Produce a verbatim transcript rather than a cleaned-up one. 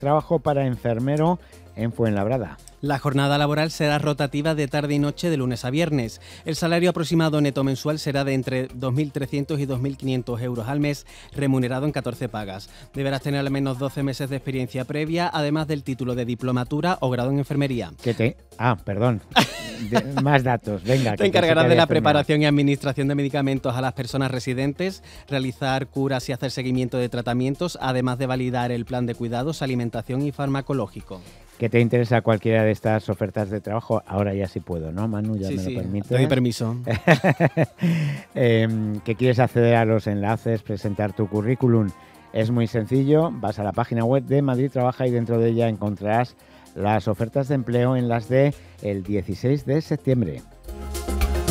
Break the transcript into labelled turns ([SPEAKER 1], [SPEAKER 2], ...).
[SPEAKER 1] trabajo para enfermero en Fuenlabrada.
[SPEAKER 2] La jornada laboral será rotativa de tarde y noche de lunes a viernes. El salario aproximado neto mensual será de entre dos mil trescientos y dos mil quinientos euros al mes, remunerado en catorce pagas. Deberás tener al menos doce meses de experiencia previa, además del título de diplomatura o grado en enfermería.
[SPEAKER 1] ¿Qué te? Ah, perdón. De, más datos, venga.
[SPEAKER 2] Te encargarás de la preparación y administración de medicamentos a las personas residentes, realizar curas y hacer seguimiento de tratamientos, además de validar el plan de cuidados, alimentación y farmacológico.
[SPEAKER 1] ¿Que te interesa cualquiera de estas ofertas de trabajo? Ahora ya sí puedo, ¿no, Manu? Ya
[SPEAKER 2] sí,
[SPEAKER 1] me
[SPEAKER 2] sí,
[SPEAKER 1] lo permite.
[SPEAKER 2] Te doy permiso.
[SPEAKER 1] eh, ¿Que quieres acceder a los enlaces, presentar tu currículum? Es muy sencillo, vas a la página web de Madrid Trabaja y dentro de ella encontrarás las ofertas de empleo en las de el dieciséis de septiembre.